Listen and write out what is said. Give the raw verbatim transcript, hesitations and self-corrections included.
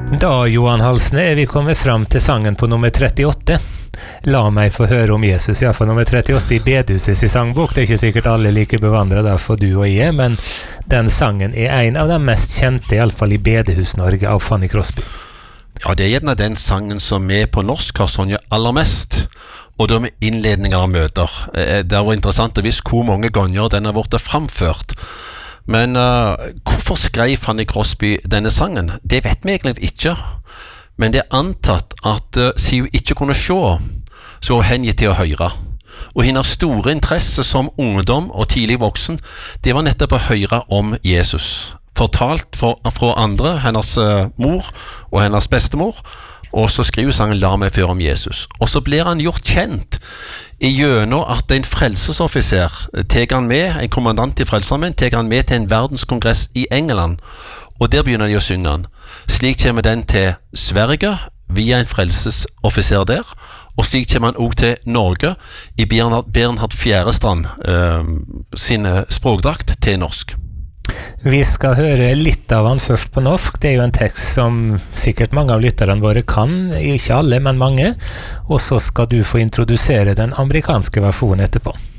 Da, Johan Halsne, er vi kommet fram til sangen på nummer trettiåtte. La meg få høre om Jesus, ja, for nummer trettiåtte i Bedhusets i sangbok. Det er ikke sikkert alle like bevandret der for du og jeg, men den sangen er en av de mest kjente, i alle fall i Bedehus-Norge, av Fanny Crosby. Ja, det er gjerne den sangen som er på norsk har sånn aller mest, og da med innledninger av møter. Det er jo interessant å vise hvor mange ganger den har vært framført. Men uh, hvorfor skrev Fanny Crosby denne sangen? Det vet vi egentlig ikke. Men det er antatt at uh, siden hun ikke kunne se, så var hun hengitt til å høre. Og hennes store interesse som ungdom og tidlig voksen, det var nettopp å høre om Jesus. Fortalt for, fra andre, hennes uh, mor og hennes bestemor, og så skriver sangen «La meg føre om Jesus». Og så blir han gjort kjent i gjennom at en frelsesoffiser teger han med, en kommandant i Frelsesarmeen, teger han med til en verdenskongress i England, og der begynner de å synge han. Slik kommer den til Sverige, via en frelsesoffiser der, og slik kommer han også til Norge, i Bernhard, Bernhard Fjærestrand eh, sin språkdrakt til norsk. Vi skal høre litt av han først på norsk. Det er jo en tekst som sikkert mange av lytterne våre kan, ikke alle, men mange. Og så skal du få introdusere den amerikanske versjonen etterpå.